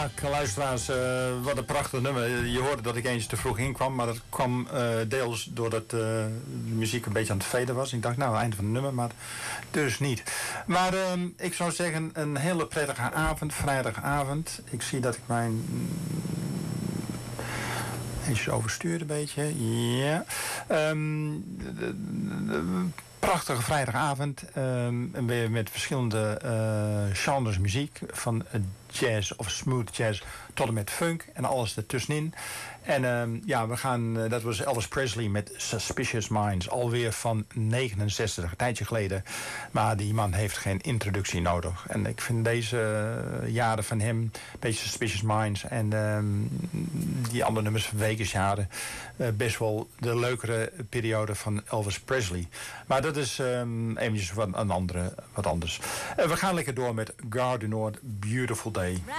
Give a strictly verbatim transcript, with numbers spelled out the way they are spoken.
Ja, luisteraars, uh, wat een prachtig nummer. Je hoorde dat ik eens te vroeg inkwam, maar dat kwam uh, deels doordat uh, de muziek een beetje aan het veden was. Ik dacht, nou, het einde van het nummer, maar dus niet. Maar uh, ik zou zeggen, een hele prettige avond, vrijdagavond. Ik zie dat ik mijn... Eens overstuur een beetje, ja. Um, de, de, de, prachtige vrijdagavond. Um, en weer met verschillende uh, genres muziek. Van jazz of smooth jazz tot en met funk. En alles ertussenin. En um, ja, we gaan... Uh, dat was Elvis Presley met Suspicious Minds. Alweer van negenenzestig, een tijdje geleden. Maar die man heeft geen introductie nodig. En ik vind deze uh, jaren van hem... een beetje Suspicious Minds. En um, die andere nummers van Wekersjaren... Uh, best wel de leukere periode van Elvis Presley. Maar dat is um, eventjes wat, een andere, wat anders. Uh, we gaan lekker door met Gare du Nord, Beautiful Day.